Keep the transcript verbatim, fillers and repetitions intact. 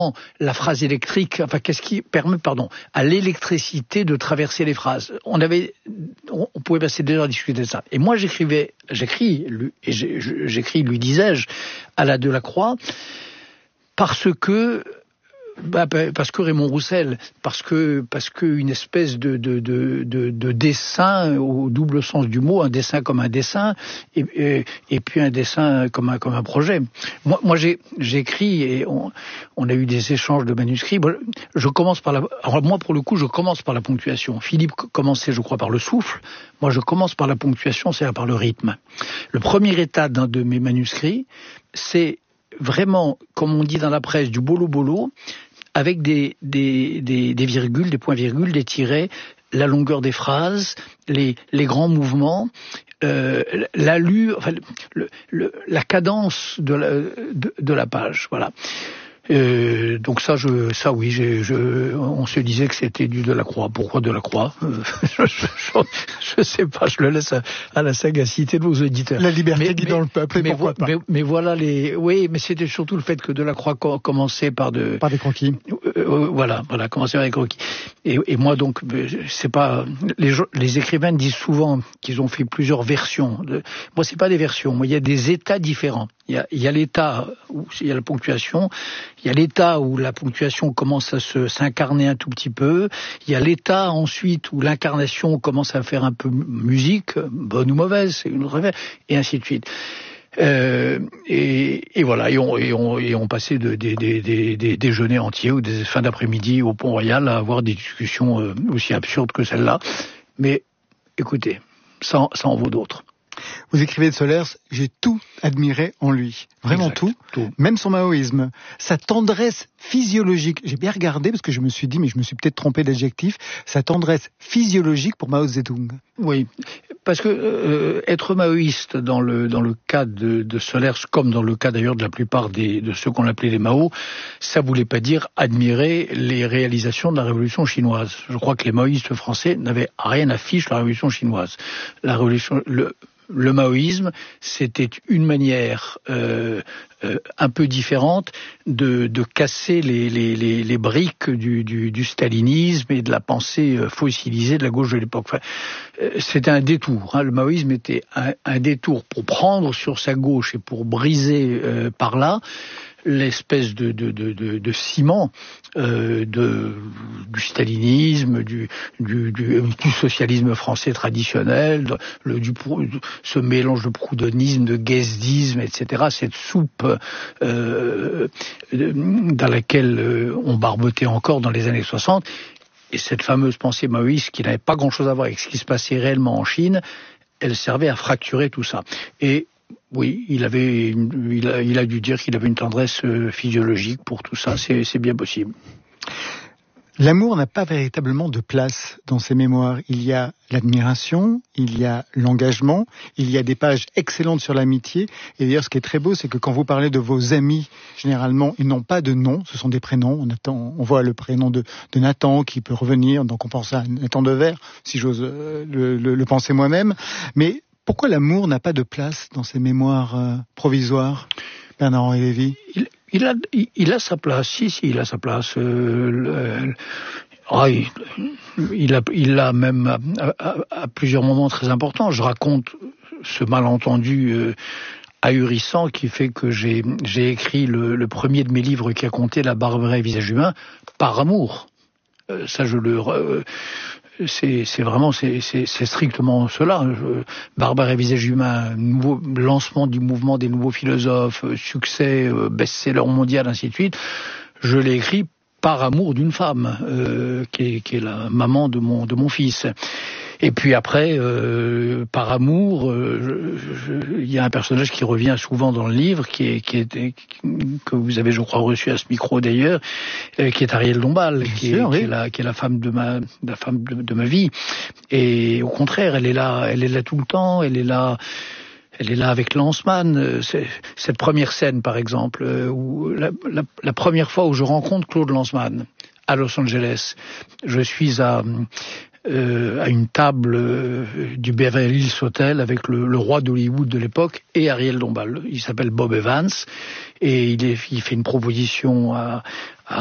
la phrase électrique, enfin qu'est-ce qui permet, pardon, à l'électricité de traverser les phrases. On avait, on pouvait passer des heures à discuter de ça. Et moi j'écrivais, j'écris, et j'écris, lui disais-je, à la Delacroix, parce que Bah, parce que Raymond Roussel, parce que parce que une espèce de de de de, de dessin au double sens du mot, un dessin comme un dessin, et et, et puis un dessin comme un comme un projet. Moi moi j'ai j'écris et on on a eu des échanges de manuscrits. Je commence par la, alors moi pour le coup je commence par la ponctuation. Philippe commençait je crois par le souffle. Moi je commence par la ponctuation, c'est-à-dire par le rythme. Le premier état d'un de mes manuscrits, c'est vraiment, comme on dit dans la presse, du bolo-bolo, avec des, des, des, des virgules, des points-virgules, des tirets, la longueur des phrases, les, les grands mouvements, euh, l'allure, enfin, le, le, la cadence de la, de, de la page, voilà. Euh, donc ça, je, ça oui, j'ai, je, on se disait que c'était du Delacroix. Pourquoi Delacroix euh, je, je, je, je sais pas, je le laisse à, à la sagacité de vos auditeurs. La liberté guidant le peuple, et mais, pourquoi pas. Mais, mais voilà les, oui, mais c'était surtout le fait que Delacroix co- commençait par de, par des croquis. Euh, euh, voilà, voilà, commençait par des croquis. Et, et moi donc, c'est pas, les, les écrivains disent souvent qu'ils ont fait plusieurs versions. De, moi, c'est pas des versions. Moi, il y a des états différents. Il y a, il y a l'état où il y a la ponctuation. Il y a l'état où la ponctuation commence à se, s'incarner un tout petit peu. Il y a l'état ensuite où l'incarnation commence à faire un peu musique, bonne ou mauvaise, c'est une autre affaire, et ainsi de suite. Euh, et, et voilà, et on, et on, et on passait de, des, des, des, des déjeuners entiers ou des fins d'après-midi au Pont-Royal à avoir des discussions euh, aussi absurdes que celle-là. Mais écoutez, ça, ça en vaut d'autres. Vous écrivez de Solers, j'ai tout admiré en lui. Vraiment exact, tout, tout. Même son maoïsme. Sa tendresse physiologique. J'ai bien regardé parce que je me suis dit, mais je me suis peut-être trompé d'adjectif. Sa tendresse physiologique pour Mao Zedong. Oui, parce que euh, être maoïste dans le dans le cas de, de Solers, comme dans le cas d'ailleurs de la plupart des, de ceux qu'on appelait les Mao, ça voulait pas dire admirer les réalisations de la révolution chinoise. Je crois que les maoïstes français n'avaient rien à fiche de la révolution chinoise. La révolution, le Le maoïsme, c'était une manière euh, euh, un peu différente de, de casser les, les, les, les briques du, du, du stalinisme et de la pensée fossilisée de la gauche de l'époque. Enfin, euh, c'était un détour. Hein. Le maoïsme était un, un détour pour prendre sur sa gauche et pour briser euh, par là l'espèce de, de, de, de, de ciment euh, de, du stalinisme, du, du, du, du socialisme français traditionnel, de, le, du, ce mélange de proudhonisme, de guesdisme, et cetera. Cette soupe euh, dans laquelle on barbotait encore dans les années soixante. Et cette fameuse pensée maoïste qui n'avait pas grand-chose à voir avec ce qui se passait réellement en Chine, elle servait à fracturer tout ça. Et oui, il avait, une, il, a, il a dû dire qu'il avait une tendresse physiologique pour tout ça, c'est, c'est bien possible. L'amour n'a pas véritablement de place dans ses mémoires. Il y a l'admiration, il y a l'engagement, il y a des pages excellentes sur l'amitié. Et d'ailleurs, ce qui est très beau, c'est que quand vous parlez de vos amis, généralement, ils n'ont pas de nom, ce sont des prénoms. On, attend, on voit le prénom de, de Nathan qui peut revenir, donc on pense à Nathan Devers, si j'ose le, le, le penser moi-même. Mais pourquoi l'amour n'a pas de place dans ces mémoires euh, provisoires, Bernard-Henri Lévy ? il, il, a, il, il a sa place, si, si, il a sa place. Euh, le, ah, il, il, a, il a même à, à, à plusieurs moments très importants. Je raconte ce malentendu euh, ahurissant qui fait que j'ai, j'ai écrit le, le premier de mes livres qui a compté La Barbara et Visage Humain par amour. Euh, ça, je le... Euh, C'est, c'est vraiment, c'est, c'est, c'est strictement cela. Je, Barbara et Visage Humain, nouveau lancement du mouvement des nouveaux philosophes, succès, euh, best-seller mondial, ainsi de suite. Je l'ai écrit par amour d'une femme, euh, qui est, qui est la maman de mon, de mon fils. Et puis après, euh, par amour, euh, il y a un personnage qui revient souvent dans le livre, qui est, qui est, qui, que vous avez, je crois, reçu à ce micro d'ailleurs, euh, qui est Ariel Dombal, qui, sûr, est, oui. qui, est la, qui est la femme de ma, la femme de, de ma vie. Et au contraire, elle est là, elle est là tout le temps, elle est là. Elle est là avec Lanzmann. C'est, cette première scène, par exemple, où la, la, la première fois où je rencontre Claude Lanzmann à Los Angeles, je suis à euh, à une table euh, du Beverly Hills Hotel avec le, le roi d'Hollywood de l'époque et Ariel Dombal. Il s'appelle Bob Evans et il, est, il fait une proposition à,